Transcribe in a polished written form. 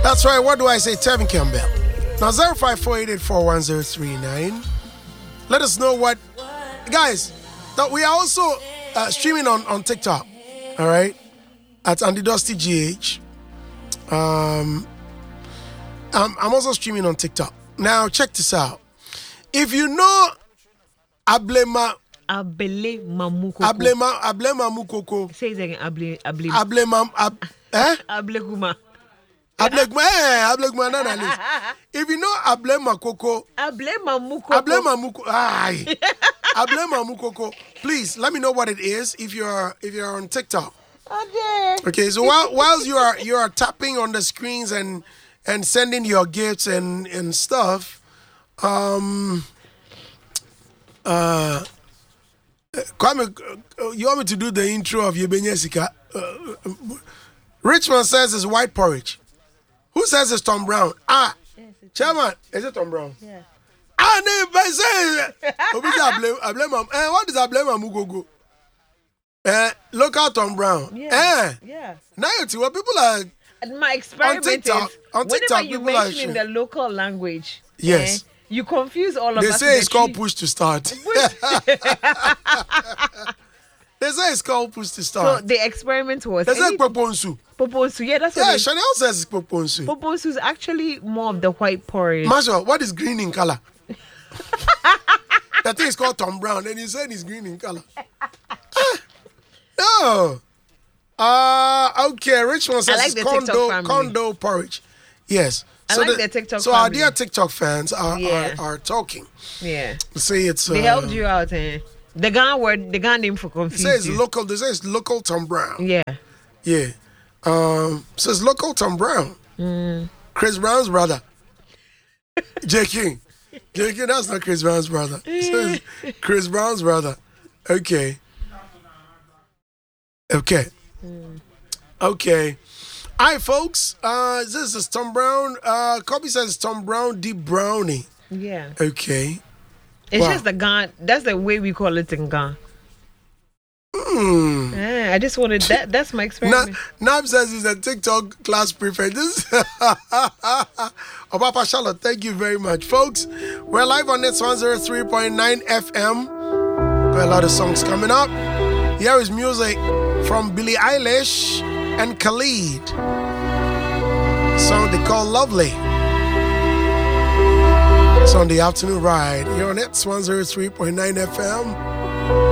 That's right. What do I say? Tevin Campbell. Now 0548841039. Let us know what, guys. That we are also streaming on TikTok. All right, at Andy Dusty GH. I'm also streaming on TikTok. Now check this out. If you know Ablema Mukoko. Say it again. Ablekuma. If you know Ablema Koko, Ablema Mukoko, please let me know what it is if you're on TikTok. Okay, so whilst you are tapping on the screens and sending your gifts and stuff, Kwame, you want me to do the intro of Yebenya Sika? Richmond says it's white porridge. Who says it's Tom Brown? Yes, Chairman, is it Tom Brown? Yeah. I say I blame him. What is I blame Mugogo? Local Tom Brown. Yeah. Now you see what people are. My experiment on TikTok, whenever you mention in the local language, yes, you confuse all of us. They say it's called push to start. They say it's called push to start. So the experiment was. They say poponsu. Poponsu, yeah, that's what. Yeah, Chanel says it's poponsu. Poponsu is actually more of the white porridge. Marshall, what is green in color? That thing is called Tom Brown, and he said it's green in color. No. Okay, Richmond says like it's condo porridge. Yes. I like the TikTok So family. our dear TikTok fans are talking. Yeah. Say it's they helped you out, eh? The Ghana name for confused. They say it's local Tom Brown. Yeah. Yeah. Says local Tom Brown. Chris Brown's brother. J King, that's not Chris Brown's brother. Says Chris Brown's brother. Okay. Okay. All right, folks. This is Tom Brown. Kobe says Tom Brown Deep Brownie. Yeah. Okay. It's just the Ghana. That's the way we call it in Ghana. I just wanted that. That's my experiment. Nab says he's a TikTok class prefect. Obapa Charlotte, thank you very much. Folks, we're live on Nets 103.9 FM. Got a lot of songs coming up. Here is music from Billie Eilish and Khalid. A song they call Lovely. It's on the afternoon ride. You're on Nets 103.9 FM.